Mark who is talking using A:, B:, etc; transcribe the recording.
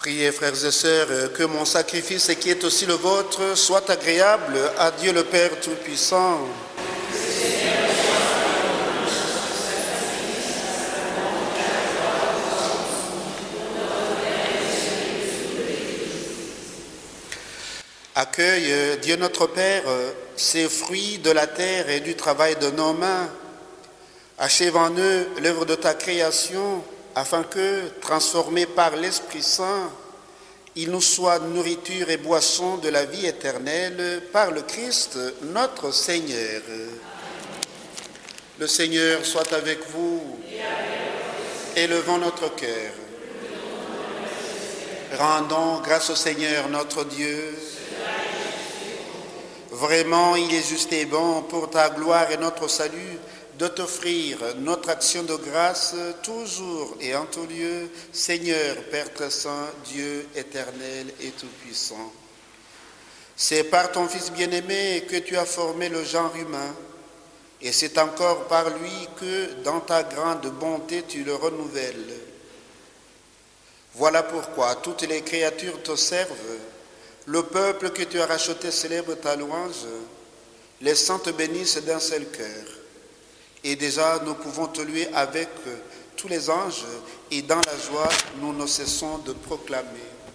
A: Priez, frères et sœurs, que mon sacrifice qui est aussi le vôtre soit agréable à Dieu le Père Tout-Puissant. Accueille, Dieu notre Père, ces fruits de la terre et du travail de nos mains. Achève en eux l'œuvre de ta création, afin que, transformés par l'Esprit Saint, ils nous soient nourriture et boisson de la vie éternelle par le Christ, notre Seigneur. Le Seigneur soit avec vous. Élevons notre cœur. Rendons grâce au Seigneur notre Dieu. Vraiment, il est juste et bon pour ta gloire et notre salut de t'offrir notre action de grâce toujours et en tout lieu, Seigneur, Père très saint, Dieu éternel et tout-puissant. C'est par ton Fils bien-aimé que tu as formé le genre humain, et c'est encore par lui que, dans ta grande bonté, tu le renouvelles. Voilà pourquoi toutes les créatures te servent, le peuple que tu as racheté célèbre ta louange, les saints te bénissent d'un seul cœur. Et déjà, nous pouvons te louer avec tous les anges, et dans la joie, nous ne cessons de proclamer.